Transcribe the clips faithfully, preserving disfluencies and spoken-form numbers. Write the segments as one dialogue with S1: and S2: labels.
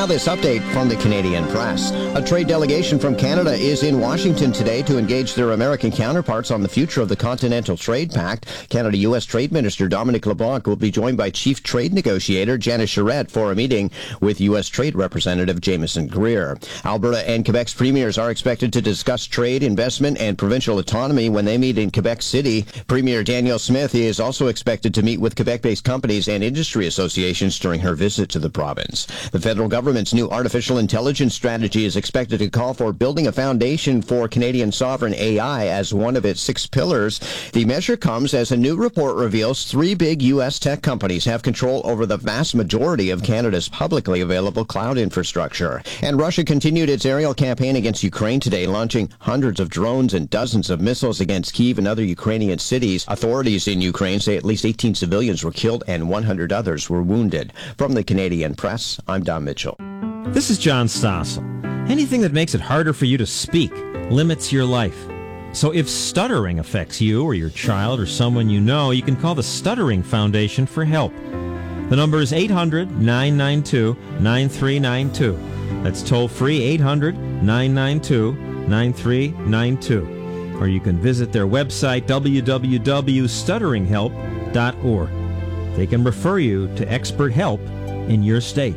S1: now this update from the Canadian Press. A trade delegation from Canada is in Washington today to engage their American counterparts on the future of the Continental Trade Pact. Canada-U S Trade Minister Dominic LeBlanc will be joined by Chief Trade Negotiator Janice Charette for a meeting with U S Trade Representative Jameson Greer. Alberta and Quebec's premiers are expected to discuss trade, investment, and provincial autonomy when they meet in Quebec City. Premier Danielle Smith is also expected to meet with Quebec-based companies and industry associations during her visit to the province. The federal government's new artificial intelligence strategy is expected to call for building a foundation for Canadian sovereign A I as one of its six pillars. The measure comes as a new report reveals three big U S tech companies have control over the vast majority of Canada's publicly available cloud infrastructure. And Russia continued its aerial campaign against Ukraine today, launching hundreds of drones and dozens of missiles against Kyiv and other Ukrainian cities. Authorities in Ukraine say at least eighteen civilians were killed and one hundred others were wounded. From the Canadian Press, I'm Don Mitchell.
S2: This is John Stossel. Anything that makes it harder for you to speak limits your life. So if stuttering affects you or your child or someone you know, you can call the Stuttering Foundation for help. The number is eight hundred, nine nine two, nine three nine two. That's toll free, eight hundred, nine nine two, nine three nine two. Or you can visit their website, w w w dot stuttering help dot org. They can refer you to expert help in your state.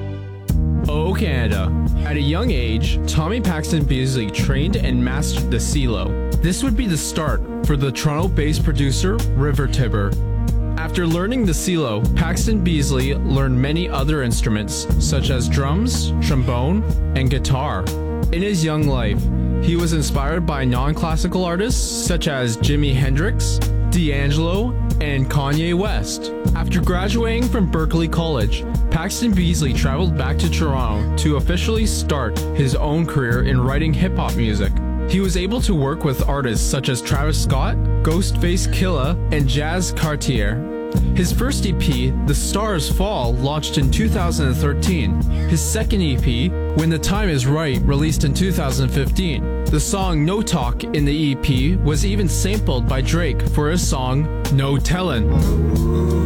S3: Oh, Canada. At a young age, Tommy Paxton Beasley trained and mastered the cello. This would be the start for the Toronto-based producer River Tiber. After learning the cello, Paxton Beasley learned many other instruments, such as drums, trombone, and guitar. In his young life, he was inspired by non-classical artists such as Jimi Hendrix, D'Angelo, and Kanye West. After graduating from Berklee College, Paxton Beasley traveled back to Toronto to officially start his own career in writing hip-hop music. He was able to work with artists such as Travis Scott, Ghostface Killah, and Jazz Cartier. His first E P, The Stars Fall, launched in two thousand thirteen. His second E P, When the Time Is Right, released in two thousand fifteen. The song No Talk in the E P was even sampled by Drake for his song No Tellin'.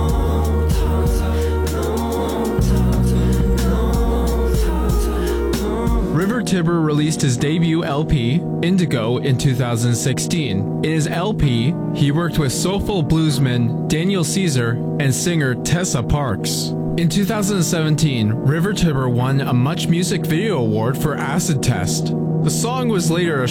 S3: River Tiber released his debut L P, Indigo, in two thousand sixteen. In his L P, he worked with soulful bluesman Daniel Caesar and singer Tessa Parks. In two thousand seventeen, River Tiber won a Much Music Video Award for Acid Test. The song was later a